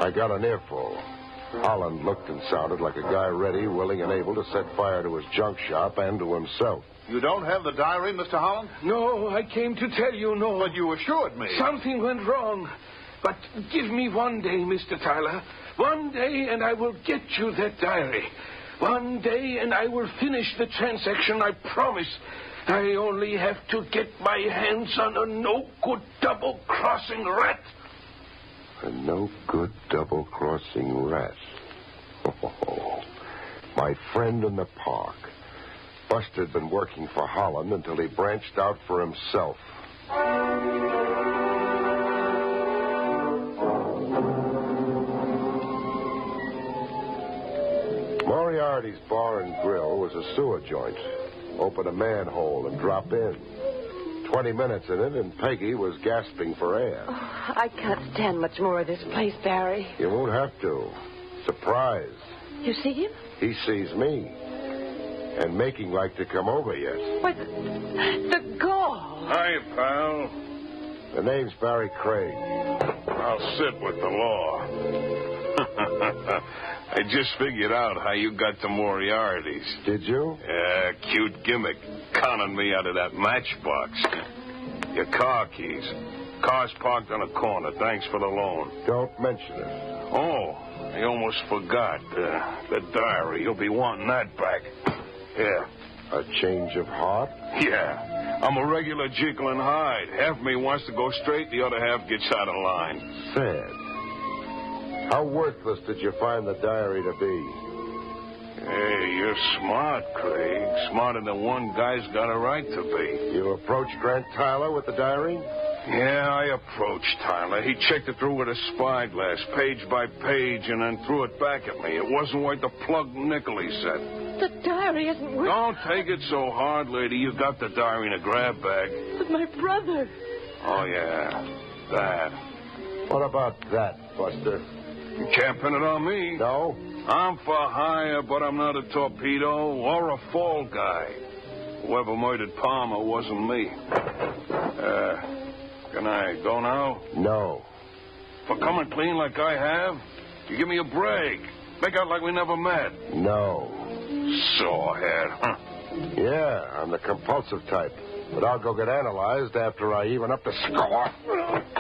I got an earful. Holland looked and sounded like a guy ready, willing, and able to set fire to his junk shop and to himself. You don't have the diary, Mr. Holland? No, I came to tell you no. But you assured me. Something went wrong. But give me one day, Mr. Tyler. One day, and I will get you that diary. One day, and I will finish the transaction, I promise. I only have to get my hands on a no-good double-crossing rat. A no-good double-crossing rat. Oh, my friend in the park. Buster had been working for Holland until he branched out for himself. Moriarty's Bar and Grill was a sewer joint. Open a manhole and drop in. 20 minutes in it, and Peggy was gasping for air. Oh, I can't stand much more of this place, Barry. You won't have to. Surprise. You see him? He sees me. And making like to come over yet. Why, the gall. Hi, pal. The name's Barry Craig. I'll sit with the law. I just figured out how you got to Moriarty's. Did you? Yeah, cute gimmick. Conning me out of that matchbox. Your car keys. Car's parked on a corner. Thanks for the loan. Don't mention it. Oh, I almost forgot. The diary. You'll be wanting that back. Yeah. A change of heart? Yeah. I'm a regular Jekyll and Hyde. Half me wants to go straight, the other half gets out of line. Sad. How worthless did you find the diary to be? Hey, you're smart, Craig. Smarter than one guy's got a right to be. You approached Grant Tyler with the diary? Yeah, I approached Tyler. He checked it through with a spyglass, page by page, and then threw it back at me. It wasn't worth the plug nickel, he said. The diary isn't worth... Don't take it so hard, lady. You got the diary in a grab bag. But my brother... Oh, yeah. That. What about that, Buster? You can't pin it on me. No? I'm for hire, but I'm not a torpedo or a fall guy. Whoever murdered Palmer wasn't me. Can I go now? No. For coming clean like I have? You give me a break. Make out like we never met. No. Sawhead, huh? Yeah, I'm the compulsive type. But I'll go get analyzed after I even up the score.